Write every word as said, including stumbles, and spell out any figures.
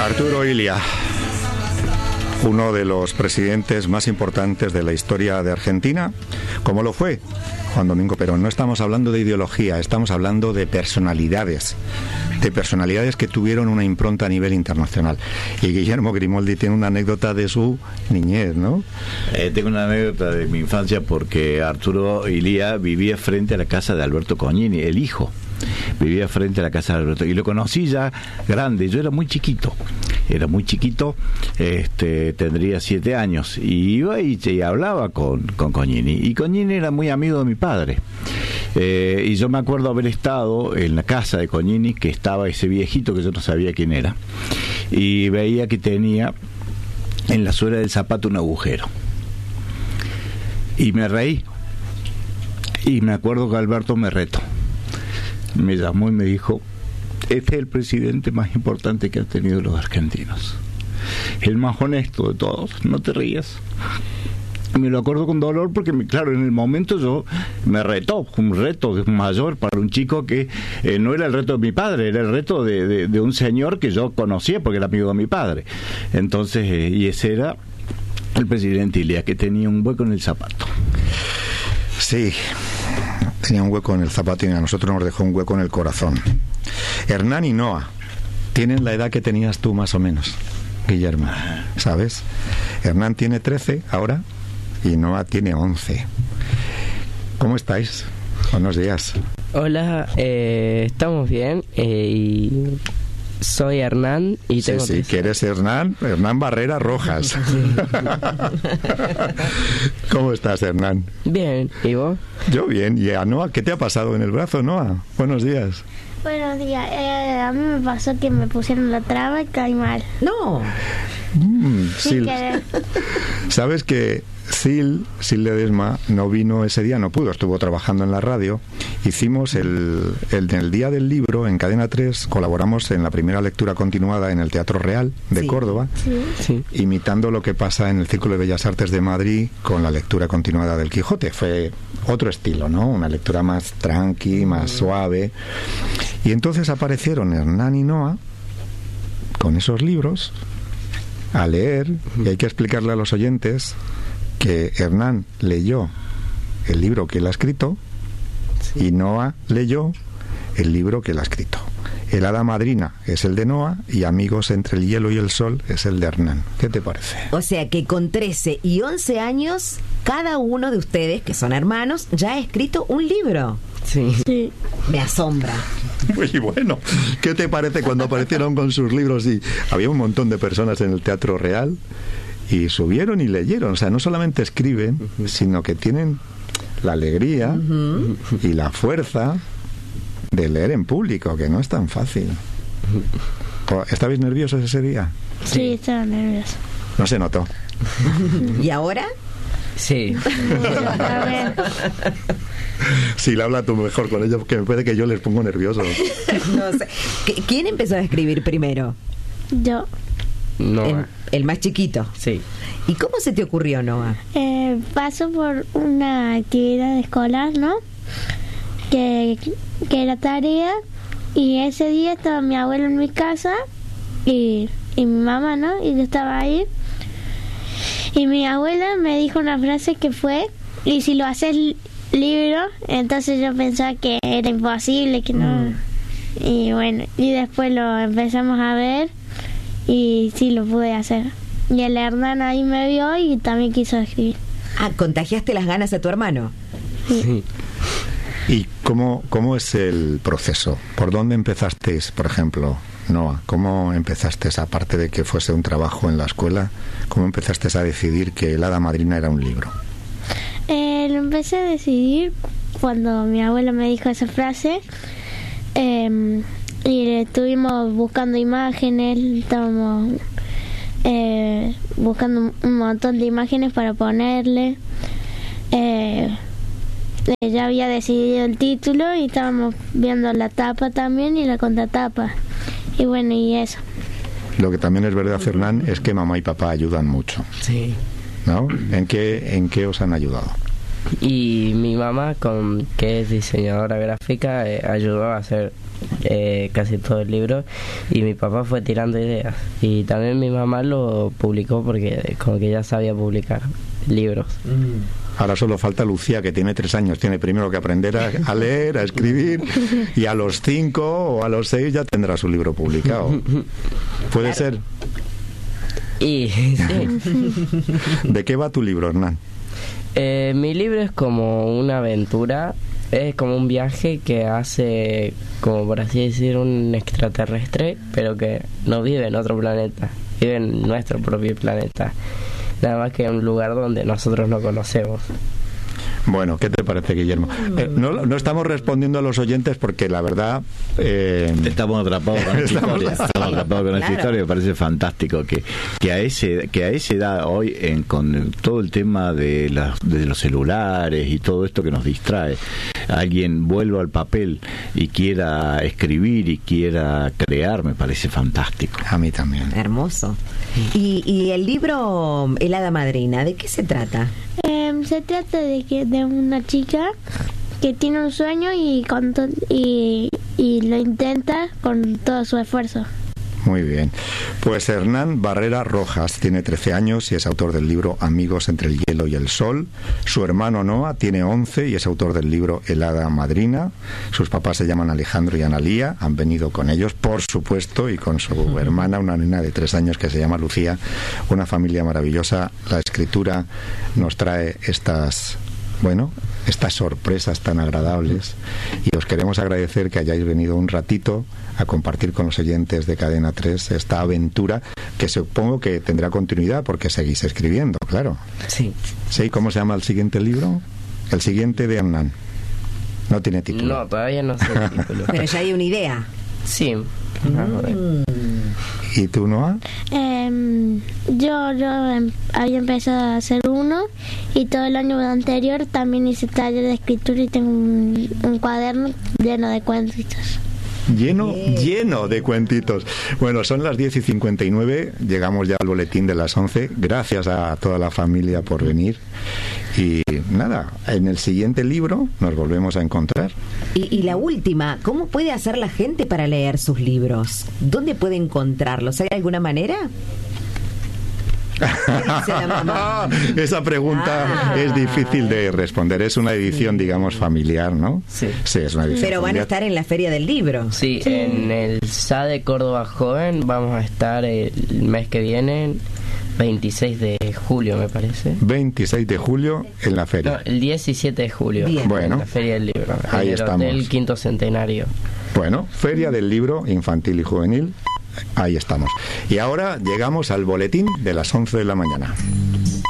Arturo Illia, uno de los presidentes más importantes de la historia de Argentina, como lo fue Juan Domingo Perón. No estamos hablando de ideología, estamos hablando de personalidades, de personalidades que tuvieron una impronta a nivel internacional. Y Guillermo Grimoldi tiene una anécdota de su niñez, ¿no? Eh, tengo una anécdota de mi infancia porque Arturo Illia vivía frente a la casa de Alberto Cognini, el hijo. Vivía frente a la casa de Alberto y lo conocí ya grande. Yo era muy chiquito, era muy chiquito, este, tendría siete años y iba y, y hablaba con, con Cognini, y Cognini era muy amigo de mi padre. Eh, y yo me acuerdo haber estado en la casa de Cognini, que estaba ese viejito que yo no sabía quién era, y veía que tenía en la suela del zapato un agujero, y me reí, y me acuerdo que Alberto me retó. Me llamó y me dijo: este es el presidente más importante que han tenido los argentinos, el más honesto de todos, no te rías. Me lo acuerdo con dolor porque, claro, en el momento yo me retó, un reto mayor para un chico que eh, no era el reto de mi padre, era el reto de, de, de un señor que yo conocía porque era amigo de mi padre. Entonces, eh, y ese era el presidente Illia, que tenía un hueco en el zapato. Sí, tenía un hueco en el zapato y a nosotros nos dejó un hueco en el corazón. Hernán y Noa tienen la edad que tenías tú más o menos, Guillermo, ¿sabes? Hernán tiene trece ahora y Noa tiene once. ¿Cómo estáis? Buenos días. Hola, eh, estamos bien, eh, y soy Hernán y tengo... Sí, sí, que eres Hernán, Hernán Barrera Rojas. Sí. ¿Cómo estás, Hernán? Bien, ¿y vos? Yo bien. ¿Y a Noa qué te ha pasado en el brazo, Noa? Buenos días. Buenos días. Eh, a mí me pasó que me pusieron la traba y caí mal. No. Mm, Sin Sil. querer. ¿Sabes que Sil, Sil Ledesma, no vino ese día, no pudo, estuvo trabajando en la radio? Hicimos el, el, el Día del Libro en Cadena tres, colaboramos en la primera lectura continuada en el Teatro Real de sí. Córdoba, sí. Sí. imitando lo que pasa en el Círculo de Bellas Artes de Madrid con la lectura continuada del Quijote. Fue otro estilo, ¿no? Una lectura más tranqui, más suave. Y entonces aparecieron Hernán y Noa con esos libros a leer, y hay que explicarle a los oyentes que Hernán leyó el libro que él ha escrito, sí. y Noa leyó el libro que él ha escrito. El Hada Madrina es el de Noa y Amigos entre el hielo y el sol es el de Hernán. ¿Qué te parece? O sea que con trece y once años, cada uno de ustedes, que son hermanos, ya ha escrito un libro. Sí. Sí. Me asombra. Muy bueno. ¿Qué te parece cuando aparecieron con sus libros? Y había un montón de personas en el Teatro Real y subieron y leyeron. O sea, no solamente escriben, uh-huh. sino que tienen la alegría uh-huh. y la fuerza de leer en público, que no es tan fácil. ¿Estabais nerviosos ese día? Sí, sí, estaba nervioso. No se notó. ¿Y ahora? Sí. A ver. Sí, le habla tú mejor con ellos, que me puede que yo les pongo nervioso. No sé. ¿Quién empezó a escribir primero? Yo. Noa. El, el más chiquito. Sí. ¿Y cómo se te ocurrió, Noa? Eh, paso por una actividad escolar, ¿no? Que, que era tarea, y ese día estaba mi abuelo en mi casa y, y mi mamá, ¿no? Y yo estaba ahí. Y mi abuela me dijo una frase que fue: y si lo haces libro. Entonces yo pensaba que era imposible, que no. Mm. Y bueno, y después lo empezamos a ver y sí lo pude hacer. Y el Hernán ahí me vio y también quiso escribir. Ah, ¿contagiaste las ganas a tu hermano? Sí. Sí. ¿Y cómo, cómo es el proceso? ¿Por dónde empezasteis, por ejemplo, Noa? ¿Cómo empezasteis, aparte de que fuese un trabajo en la escuela, cómo empezasteis a decidir que el Hada Madrina era un libro? Eh, lo empecé a decidir cuando mi abuelo me dijo esa frase, eh, y estuvimos buscando imágenes, estábamos eh, buscando un montón de imágenes para ponerle. Eh, ya había decidido el título y estábamos viendo la tapa también y la contratapa. Y bueno, y eso. Lo que también es verdad, Hernán, es que mamá y papá ayudan mucho. Sí. ¿No? ¿En qué, en qué os han ayudado? Y mi mamá, con que es diseñadora gráfica, eh, ayudó a hacer eh, casi todo el libro, y mi papá fue tirando ideas. Y también mi mamá lo publicó porque como que ya sabía publicar libros. Ahora solo falta Lucía, que tiene tres años. Tiene primero que aprender a, a leer, a escribir, y a los cinco o a los seis ya tendrá su libro publicado. ¿Puede ser? Y sí. ¿De qué va tu libro, Hernán? Eh, mi libro es como una aventura, es como un viaje que hace, como por así decir, un extraterrestre, pero que no vive en otro planeta, vive en nuestro propio planeta, nada más que en un lugar donde nosotros no conocemos. Bueno, ¿qué te parece, Guillermo? Eh, no, no estamos respondiendo a los oyentes porque la verdad... Eh, estamos atrapados con esta estamos- historia. Estamos atrapados con esta Claro. historia. Me parece fantástico que, que a ese que a esa edad hoy, en, con todo el tema de, las, de los celulares y todo esto que nos distrae, alguien vuelva al papel y quiera escribir y quiera crear, me parece fantástico. A mí también. Hermoso. Y, y el libro El Hada Madrina, ¿de qué se trata? Em, se trata de que de una chica que tiene un sueño y, con to- y, y lo intenta con todo su esfuerzo. Muy bien. Pues Hernán Barrera Rojas tiene trece años y es autor del libro Amigos entre el hielo y el sol. Su hermano Noah tiene once y es autor del libro El Hada Madrina. Sus papás se llaman Alejandro y Analía. Han venido con ellos, por supuesto, y con su hermana, una nena de tres años que se llama Lucía. Una familia maravillosa. La escritura nos trae estas... Bueno, estas sorpresas tan agradables, y os queremos agradecer que hayáis venido un ratito a compartir con los oyentes de Cadena tres esta aventura que supongo que tendrá continuidad porque seguís escribiendo, claro. Sí. ¿Sí? ¿Cómo se llama el siguiente libro? El siguiente de Hernán. No tiene título. No, todavía no sé el título. Pero ya hay una idea. Sí. Ah, ¿Y tú, Noah? Em, yo yo em, había empezado a hacer uno y todo el año anterior también hice taller de escritura y tengo un, un cuaderno lleno de cuentitos. Lleno, lleno de cuentitos. Bueno, son las diez y cincuenta y nueve, llegamos ya al boletín de las once. Gracias a toda la familia por venir. Y nada, en el siguiente libro nos volvemos a encontrar. Y, y la última, ¿cómo puede hacer la gente para leer sus libros? ¿Dónde puede encontrarlos? ¿Hay alguna manera? Dice la mamá. Esa pregunta Ah. es difícil de responder. Es una edición, digamos, familiar, ¿no? Sí. Sí, es una edición Pero van a familiar. estar en la Feria del Libro. Sí, en el S A de Córdoba Joven vamos a estar el mes que viene, veintiséis de julio me parece. veintiséis de julio en la No, feria. el diecisiete de julio. Bien. Bueno. En la Feria del Libro. Ahí en el estamos. Hotel Quinto Centenario. Bueno, Feria del Libro Infantil y Juvenil. Ahí estamos. Y ahora llegamos al boletín de las once de la mañana.